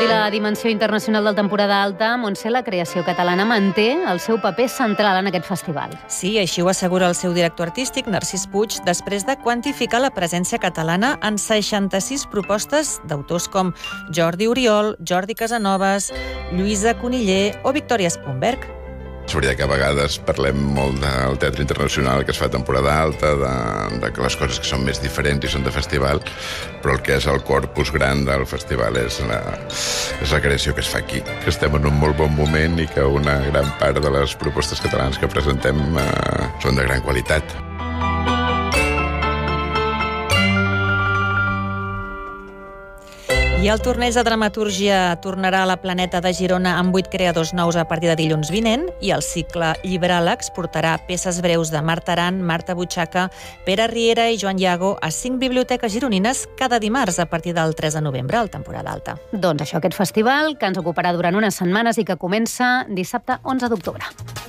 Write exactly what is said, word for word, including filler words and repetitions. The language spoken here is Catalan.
i la dimensió internacional del temporada alta, Montse, la creació catalana manté el seu paper central en aquest festival. Sí, així ho assegura el seu director artístic, Narcís Puig, després de quantificar la presència catalana en seixanta-sis propostes d'autors com Jordi Oriol, Jordi Casanovas, Lluïsa Coniller o Victòria Spunberg. És veritat que a vegades parlem molt del teatre internacional que es fa a temporada alta, de, de les coses que són més diferents i són de festival, però el que és el corpus gran del festival és la, és la creació que es fa aquí. Que estem en un molt bon moment i que una gran part de les propostes catalanes que presentem eh, són de gran qualitat. I el torneig de dramatúrgia tornarà a la Planeta de Girona amb vuit creadors nous a partir de dilluns vinent i el cicle Llibràlegs portarà peces breus de Marta Aran, Marta Butxaca, Pere Riera i Joan Iago a cinc biblioteques gironines cada dimarts a partir del tres de novembre, al temporada alta. Doncs això, aquest festival, que ens ocuparà durant unes setmanes i que comença dissabte onze d'octubre.